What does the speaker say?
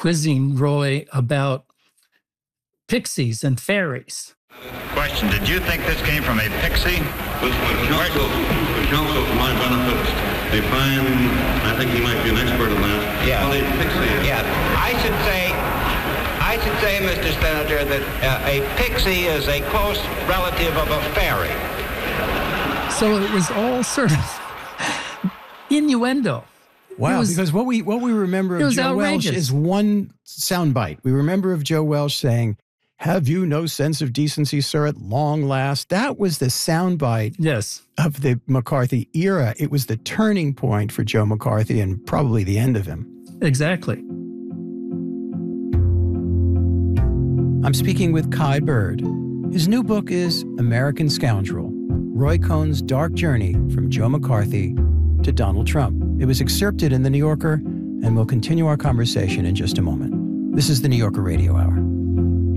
quizzing Roy about pixies and fairies. Question, did you think this came from a pixie? The counsel, for my benefit, define, I think he might be an expert in that. Yeah. What a pixie is. Yeah. I should say, Mr. Senator, that a pixie is a close relative of a fairy. So it was all sort of innuendo. Wow, because what we remember of Joe Welsh is one soundbite. We remember of Joe Welsh saying, "Have you no sense of decency, sir, at long last?" That was the soundbite of the McCarthy era. It was the turning point for Joe McCarthy and probably the end of him. Exactly. I'm speaking with Kai Bird. His new book is American Scoundrel, Roy Cohn's dark journey from Joe McCarthy to Donald Trump. It was excerpted in The New Yorker, and we'll continue our conversation in just a moment. This is The New Yorker Radio Hour.